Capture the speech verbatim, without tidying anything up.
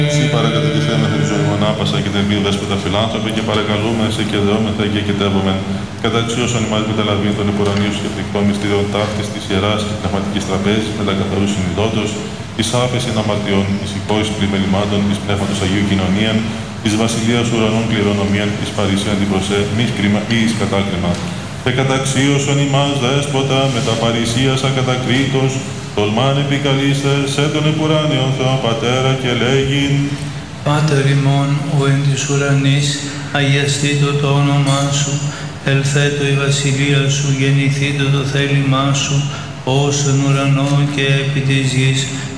Εσύ παρακατατηθέμε τη ζωή μονάπασα και την πίου δέσποτα φιλάνθρωπε και παρακαλούμε σε και δεόμεθα και κετεύομεν κατά αξίωσον ημάς μεταλαβήν των υπουρανίους και πληκτών μυστήριων ταύτης της Ιεράς και πνευματικής τραπέζης με τα καθαρού συνειδότος, εις άφεσιν αμαρτιών, εις υπόης πλημελημάτων, εις πνεύματος Αγίου Κοινωνίαν, εις βασιλείας ουρανών κληρονομίαν, εις παρησίαν την προσέ, μη κρίμα ή εις κατάκριμα. Και κατά αξίωσον ημάς δέσποτα με τα παρησίας ακατακρίτως, τολμάν επικαλείστε σε τον επουράνιον Θεό Πατέρα και λέγειν Πάτερ ημών, ο εν της ουρανής, αγιαστήτω το όνομά σου, ελθέτω η βασιλεία σου, γεννηθήτω το θέλημά σου, ως εν ουρανό και επί της γης,